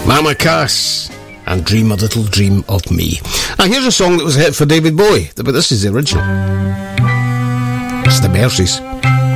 Mama Cass and Dream a Little Dream of Me. Now here's a song that was a hit for David Bowie, but this is the original. It's the Merseys.